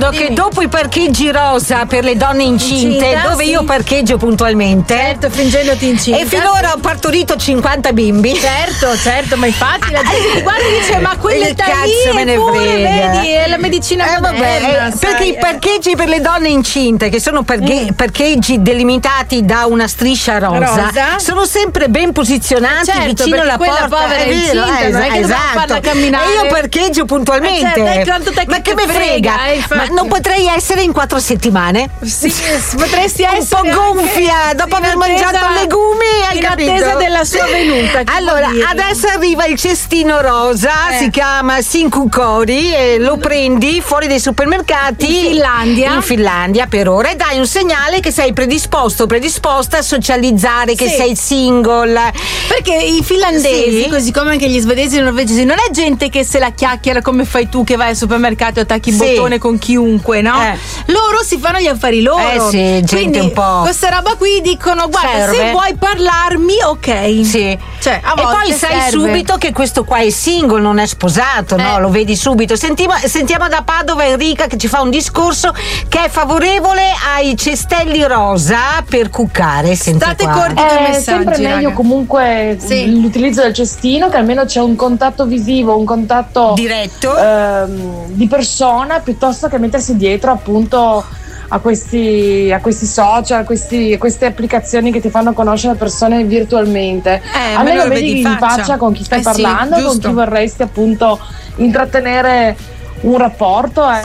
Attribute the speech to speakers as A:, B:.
A: dicendo che dopo i parcheggi rosa per le donne incinte, dove io parcheggio puntualmente,
B: certo, fingendoti incinta,
A: e finora ho partorito 50 bimbi.
B: Certo, ma infatti la gente ti guarda e dice: ma quell'età
A: cazzo me ne frega,
B: vedi, è la medicina moderna,
A: perché i parcheggi per le donne incinte, che sono parcheggi delimitati da una striscia rosa, sono sempre ben posizionati, vicino alla porta.
B: Povera è incinta, non è che dobbiamo farla camminare.
A: E io parcheggio puntualmente.
B: Ma
A: che me frega? Ma non potrei essere in 4 settimane?
B: Sì, potresti essere
A: un po' gonfia dopo aver mangiato legumi,
B: in attesa della sua venuta.
A: Allora, adesso arriva il cestino rosa, si chiama Sinkukori, e lo prendi fuori dai supermercati in Finlandia per ora, e dai un segnale che sei predisposta a socializzare, che sei single.
B: Perché i finlandesi, così come anche gli svedesi e i norvegesi, non è gente che se la chiacchiera come fai tu, che vai al supermercato e attacchi il bottone con chiunque, no? Loro si fanno gli affari loro.
A: Gente
B: quindi
A: un po'.
B: questa roba qui dicono: guarda, se vuoi parlarmi, ok.
A: Sì.
B: Cioè, a
A: e poi sai subito che questo qua è single, non è sposato, no? Lo vedi subito. Sentiamo da Padova Enrica che ci fa un discorso che è favorevole ai cestelli rosa per cuccare.
B: State corti con i messaggi,
C: sempre meglio comunque l'utilizzo del cestino, che almeno c'è un contatto visivo, un contatto
A: diretto
C: di persona, piuttosto che mettersi dietro appunto a questi social, a queste applicazioni che ti fanno conoscere persone virtualmente. Almeno vedi in faccia con chi stai parlando, con chi vorresti appunto intrattenere un rapporto.